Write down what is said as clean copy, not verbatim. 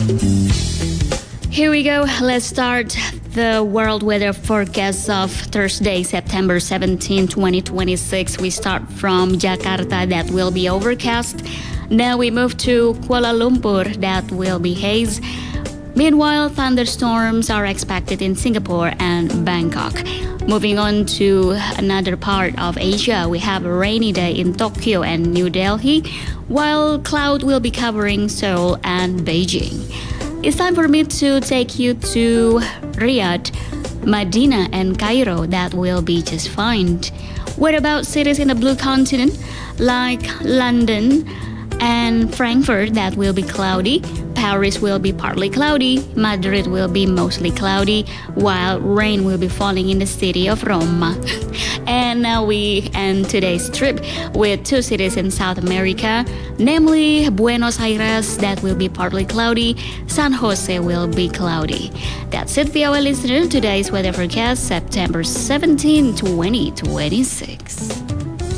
Here we go. Let's start the world weather forecast of Thursday, September 17, 2026. We start from Jakarta, that will be overcast. Now we move to Kuala Lumpur, that will be haze. Meanwhile, thunderstorms are expected in Singapore and Bangkok. Moving on to another part of Asia, we have a rainy day in Tokyo and New Delhi, while cloud will be covering Seoul and Beijing. It's time for me to take you to Riyadh, Medina, and Cairo. That will be just fine. What about cities in the blue continent like London and Frankfurt? That will be cloudy. Paris will be partly cloudy. Madrid will be mostly cloudy, while rain will be falling in the city of Roma. And now we end today's trip with two cities in South America, namely Buenos Aires, that will be partly cloudy. San Jose will be cloudy. That's it, VOA listener. Today's weather forecast, September 17, 2026.